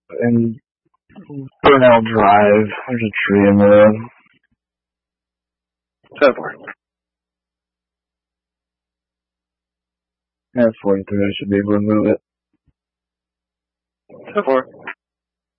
in Burnell Drive. There's a tree in the road. 10-4. At 43, I should be able to move it. 10-4.